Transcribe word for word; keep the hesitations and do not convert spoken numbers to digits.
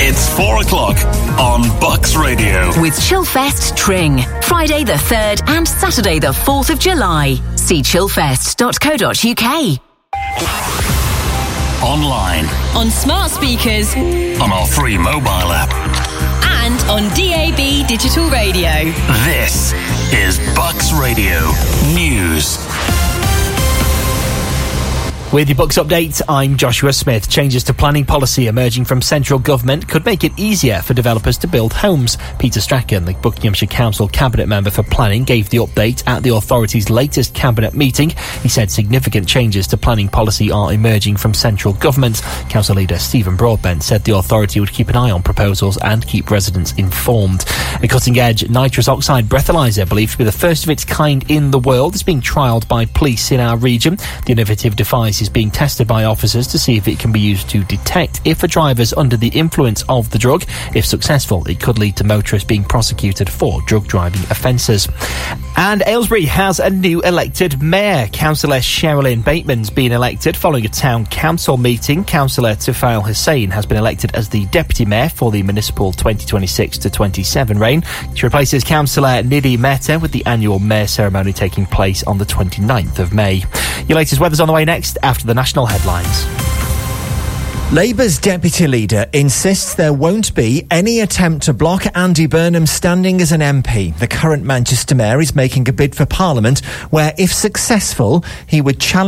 It's four o'clock on Bucks Radio. With Chillfest Tring. Friday the third and Saturday the fourth of July. See chillfest dot co dot uk. Online. On smart speakers. On our free mobile app. And on D A B digital radio. This is Bucks Radio News. With your Bucks update, I'm Joshua Smith. Changes to planning policy emerging from central government could make it easier for developers to build homes. Peter Strachan, the Buckinghamshire Council Cabinet Member for Planning, gave the update at the authority's latest Cabinet meeting. He said significant changes to planning policy are emerging from central government. Council leader Stephen Broadbent said the authority would keep an eye on proposals and keep residents informed. A cutting-edge nitrous oxide breathalyser, believed to be the first of its kind in the world, is being trialled by police in our region. The innovative device is being tested by officers to see if it can be used to detect if a driver's under the influence of the drug. If successful, it could lead to motorists being prosecuted for drug driving offences. And Aylesbury has a new elected mayor. Councillor Sherilyn Bateman's been elected following a town council meeting. Councillor Tufail Hussain has been elected as the deputy mayor for the municipal twenty twenty-six to twenty-seven reign. She replaces Councillor Nidhi Mehta with the annual mayor ceremony taking place on the twenty-ninth of May. Your latest weather's on the way next after the national headlines. Labour's deputy leader insists there won't be any attempt to block Andy Burnham standing as an M P. The current Manchester mayor is making a bid for Parliament where, if successful, he would challenge